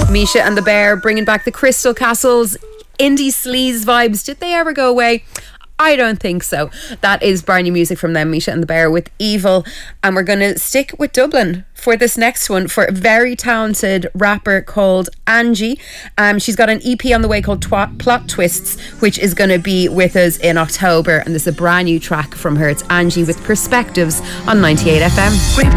Misha and the Bear bringing back the Crystal Castles indie sleaze vibes. Did they ever go away? I don't think so. That is brand new music from them, Misha and the Bear with Evil. And we're going to stick with Dublin for this next one for a very talented rapper called Angie. She's got an EP on the way called Plot Twists, which is going to be with us in October. And this is a brand new track from her. It's Angie with Perspectives on 98 FM.